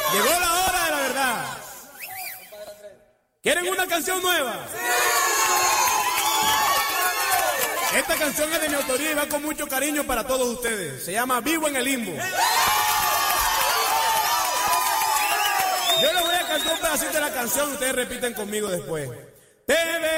Llegó la hora de la verdad. ¿Quieren una canción nueva? Esta canción es de mi autoría y va con mucho cariño para todos ustedes. Se llama Vivo en el Limbo. Yo les voy a cantar un pedacito de la canción y ustedes repiten conmigo después.